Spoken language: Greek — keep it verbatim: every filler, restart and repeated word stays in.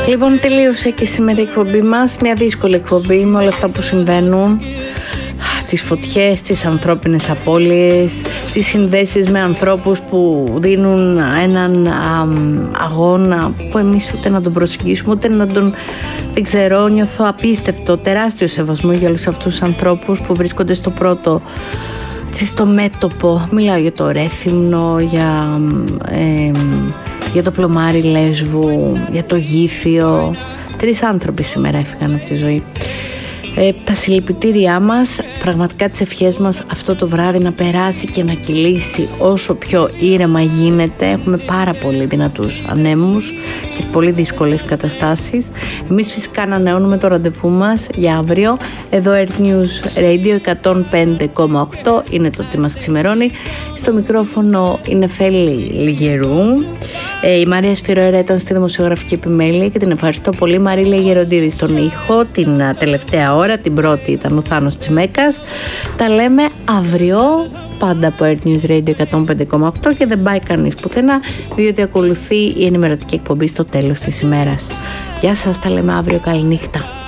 Λοιπόν, τελείωσε και σήμερα η εκπομπή μας. Μια δύσκολη εκπομπή με όλα αυτά που συμβαίνουν. Τις φωτιές, τις ανθρώπινες απώλειες, τις συνδέσεις με ανθρώπους που δίνουν έναν α, αγώνα που εμείς ούτε να τον προσεγγίσουμε, ούτε να τον, δεν ξέρω, νιώθω απίστευτο, τεράστιο σεβασμό για όλους αυτούς τους ανθρώπους που βρίσκονται στο πρώτο, στο μέτωπο. Μιλάω για το Ρέθυμνο, για, ε, για το πλωμάρι Λέσβου, για το Γήθιο. Τρεις άνθρωποι σήμερα έφυγαν από τη ζωή. Ε, τα συλληπιτήριά μας, πραγματικά τις ευχές μας αυτό το βράδυ να περάσει και να κυλήσει όσο πιο ήρεμα γίνεται. Έχουμε πάρα πολύ δυνατούς ανέμους και πολύ δύσκολες καταστάσεις. Εμείς φυσικά ανανεώνουμε το ραντεβού μας για αύριο. Εδώ Earth News Radio εκατόν πέντε κόμμα οκτώ είναι το τι μας ξημερώνει. Στο μικρόφωνο είναι Φέλη Λιγερού. Ε, η Μαρία Σφυροέρα ήταν στη δημοσιογραφική επιμέλεια και την ευχαριστώ πολύ. Μαρίλα Γεροντίδη στον ήχο την α, τελευταία ώρα, την πρώτη ήταν ο Θάνος Τσιμέκας. Τα λέμε αύριο πάντα από Earth News Radio εκατόν πέντε κόμμα οκτώ και δεν πάει κανείς πουθενά, διότι ακολουθεί η ενημερωτική εκπομπή στο τέλος της ημέρας. Γεια σας, τα λέμε αύριο, καληνύχτα.